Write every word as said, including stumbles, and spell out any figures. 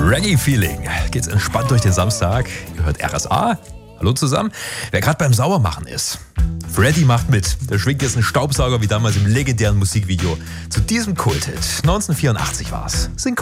Reggae-Feeling. Geht's entspannt durch den Samstag. Ihr hört R S A. Hallo zusammen. Wer gerade beim Saubermachen ist. Freddy macht mit. Der schwingt jetzt einen Staubsauger wie damals im legendären Musikvideo. Zu diesem Kulthit. neunzehnhundertvierundachtzig war's. Sind